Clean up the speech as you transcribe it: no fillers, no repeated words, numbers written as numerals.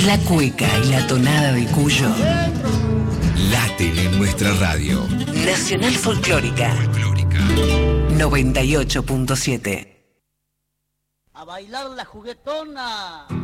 La cueca y la tonada de Cuyo laten en nuestra radio. Nacional Folclórica 98.7. A bailar la juguetona.